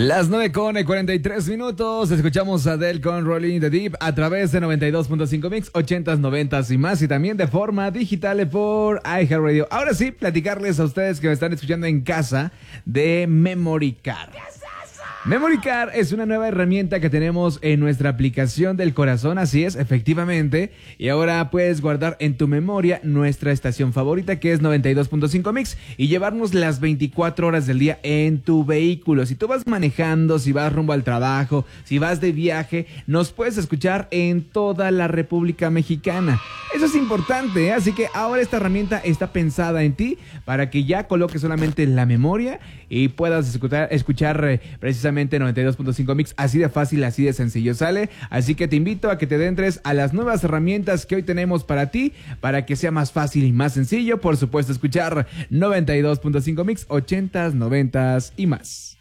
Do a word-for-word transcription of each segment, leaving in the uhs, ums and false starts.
Las nueve con cuarenta y tres minutos, escuchamos a Adele con Rolling in the Deep a través de noventa y dos punto cinco Mix, ochentas, noventas y más, y también de forma digital por iHeartRadio. Ahora sí, platicarles a ustedes que me están escuchando en casa de Memory Card. Memory Card es una nueva herramienta que tenemos en nuestra aplicación del corazón, así es, efectivamente, y ahora puedes guardar en tu memoria nuestra estación favorita, que es noventa y dos punto cinco Mix, y llevarnos las veinticuatro horas del día en tu vehículo. Si tú vas manejando, si vas rumbo al trabajo, si vas de viaje, nos puedes escuchar en toda la República Mexicana. Eso es importante, ¿eh? Así que ahora esta herramienta está pensada en ti para que ya coloques solamente la memoria y puedas escuchar, escuchar eh, precisamente noventa y dos punto cinco Mix, así de fácil, así de sencillo sale. Así que te invito a que te adentres a las nuevas herramientas que hoy tenemos para ti, para que sea más fácil y más sencillo, por supuesto, escuchar noventa y dos punto cinco Mix, ochentas, noventas y más.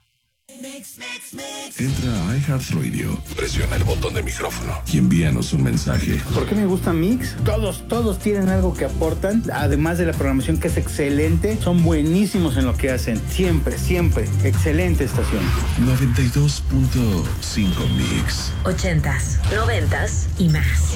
Entra a iHeartRadio, presiona el botón de micrófono y envíanos un mensaje. ¿Por qué me gusta Mix? Todos, todos tienen algo que aportan, además de la programación que es excelente, son buenísimos en lo que hacen, siempre, siempre, excelente estación. noventa y dos punto cinco Mix. Ochentas, noventas y más.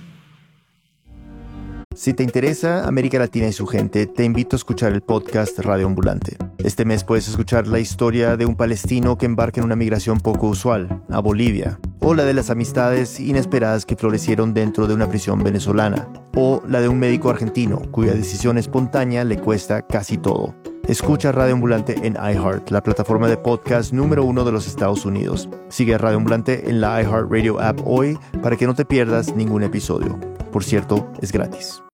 Si te interesa América Latina y su gente, te invito a escuchar el podcast Radio Ambulante. Este mes puedes escuchar la historia de un palestino que embarca en una migración poco usual, a Bolivia, o la de las amistades inesperadas que florecieron dentro de una prisión venezolana, o la de un médico argentino cuya decisión espontánea le cuesta casi todo. Escucha Radio Ambulante en iHeart, la plataforma de podcast número uno de los Estados Unidos. Sigue a Radio Ambulante en la iHeartRadio app hoy para que no te pierdas ningún episodio. Por cierto, es gratis.